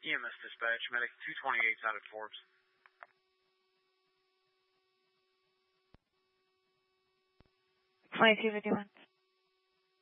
EMS dispatch, medic 228 out at Forbes. Flight 251.